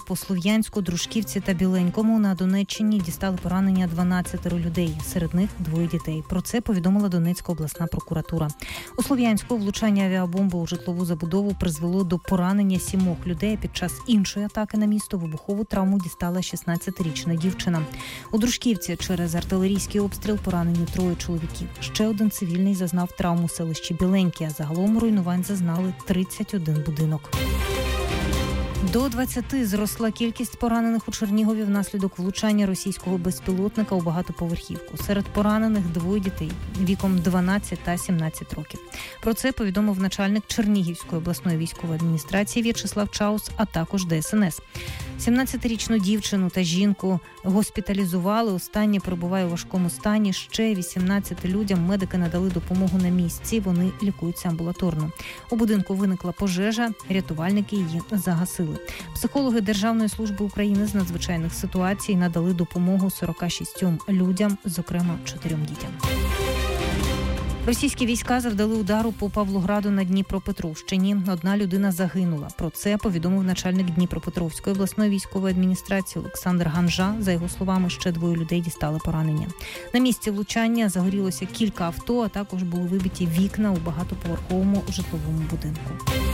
по Слов'янську, Дружківці та Біленькому на Донеччині дістали поранення 12 людей, серед них 2 дітей. Про це повідомила Донецька обласна прокуратура. У Слов'янську влучання авіабомби у житлову забудову призвело до поранення 7 людей. Під час іншої атаки на місто вибухову травму дістала 16-річна дівчина. У Дружківці через артилерійський обстріл поранені 3 чоловіків. Ще один цивільний зазнав травму у селищі Біленьке, а загалом руйнувань зазнали 31 будинок. До 20 зросла кількість поранених у Чернігові внаслідок влучання російського безпілотника у багатоповерхівку. Серед поранених 2 дітей віком 12 та 17 років. Про це повідомив начальник Чернігівської обласної військової адміністрації В'ячеслав Чаус, а також ДСНС. 17-річну дівчину та жінку госпіталізували. Останнє перебуває у важкому стані. Ще 18 людям медики надали допомогу на місці. Вони лікуються амбулаторно. У будинку виникла пожежа, рятувальники її загасили. Психологи Державної служби України з надзвичайних ситуацій надали допомогу 46 людям, зокрема 4 дітям. Російські війська завдали удару по Павлограду на Дніпропетровщині. 1 людина загинула. Про це повідомив начальник Дніпропетровської обласної військової адміністрації Олександр Ганжа. За його словами, ще 2 людей дістали поранення. На місці влучання загорілося кілька авто, а також були вибиті вікна у багатоповерховому житловому будинку.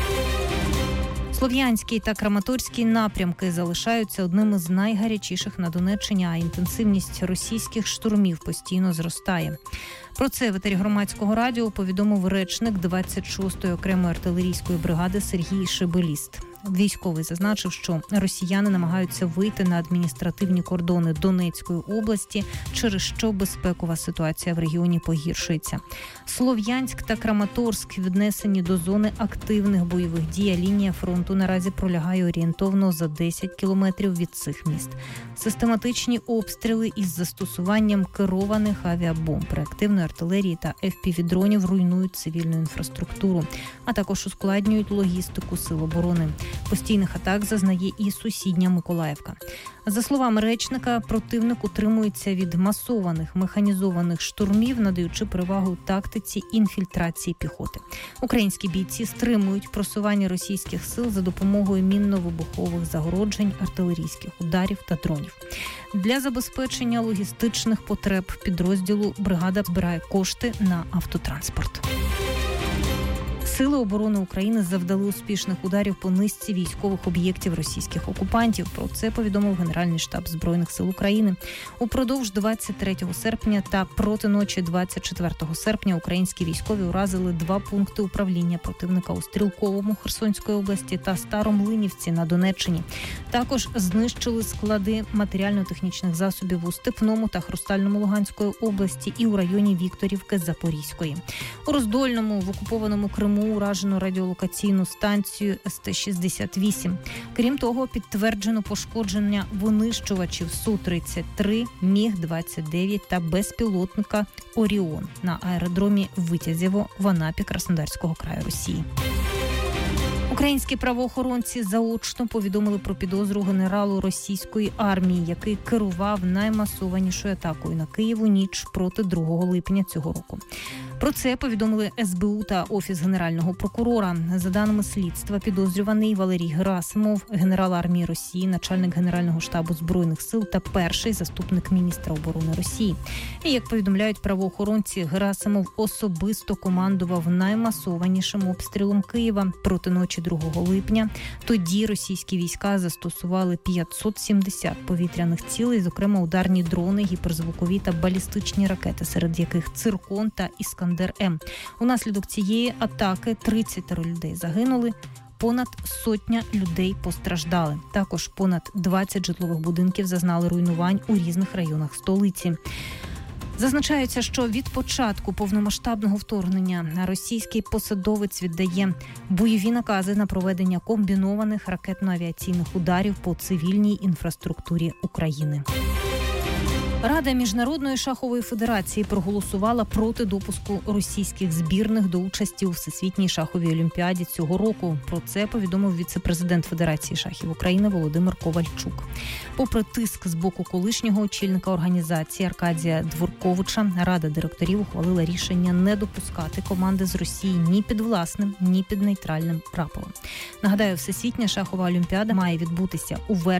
Слов'янський та Краматорський напрямки залишаються одними з найгарячіших на Донеччині, а інтенсивність російських штурмів постійно зростає. Про це в етері Громадського радіо повідомив речник 26-ї окремої артилерійської бригади Сергій Шебеліст. Військовий зазначив, що росіяни намагаються вийти на адміністративні кордони Донецької області, через що безпекова ситуація в регіоні погіршується. Слов'янськ та Краматорськ віднесені до зони активних бойових дій, а лінія фронту наразі пролягає орієнтовно за 10 кілометрів від цих міст. Систематичні обстріли із застосуванням керованих авіабомб, реактивної артилерії та FPV-дронів руйнують цивільну інфраструктуру, а також ускладнюють логістику сил оборони. Постійних атак зазнає і сусідня Миколаївка. За словами речника, противник утримується від масованих механізованих штурмів, надаючи перевагу тактиці інфільтрації піхоти. Українські бійці стримують просування російських сил за допомогою мінно-вибухових загороджень, артилерійських ударів та дронів. Для забезпечення логістичних потреб підрозділу бригада збирає кошти на автотранспорт. Сили оборони України завдали успішних ударів по низці військових об'єктів російських окупантів. Про це повідомив Генеральний штаб Збройних сил України. Упродовж 23 серпня та проти ночі 24 серпня українські військові уразили 2 пункти управління противника у Стрілковому Херсонської області та Старомлинівці на Донеччині. Також знищили склади матеріально-технічних засобів у Степному та Хрустальному Луганської області і у районі Вікторівки Запорізької. У Роздольному в окупованому Криму уражено радіолокаційну станцію СТ-68. Крім того, підтверджено пошкодження винищувачів Су-33, Міг-29 та безпілотника «Оріон» на аеродромі Витязєво в Анапі Краснодарського краю Росії. Українські правоохоронці заочно повідомили про підозру генералу російської армії, який керував наймасованішою атакою на Київ у ніч проти 2 липня цього року. Про це повідомили СБУ та Офіс Генерального прокурора. За даними слідства, підозрюваний Валерій Герасимов, генерал армії Росії, начальник Генерального штабу Збройних сил та перший заступник міністра оборони Росії. І, як повідомляють правоохоронці, Герасимов особисто командував наймасованішим обстрілом Києва проти ночі 2 липня. Тоді російські війська застосували 570 повітряних цілей, зокрема ударні дрони, гіперзвукові та балістичні ракети, серед яких «Циркон» та «Іскандер-М». Унаслідок цієї атаки 30 людей загинули, понад 100 людей постраждали. Також понад 20 житлових будинків зазнали руйнувань у різних районах столиці. Зазначається, що від початку повномасштабного вторгнення російський посадовець віддає бойові накази на проведення комбінованих ракетно-авіаційних ударів по цивільній інфраструктурі України. Рада Міжнародної шахової федерації проголосувала проти допуску російських збірних до участі у Всесвітній шаховій олімпіаді цього року. Про це повідомив віце-президент Федерації шахів України Володимир Ковальчук. Попри тиск з боку колишнього очільника організації Аркадія Дворковича, Рада директорів ухвалила рішення не допускати команди з Росії ні під власним, ні під нейтральним прапором. Нагадаю, Всесвітня шахова олімпіада має відбутися у вересні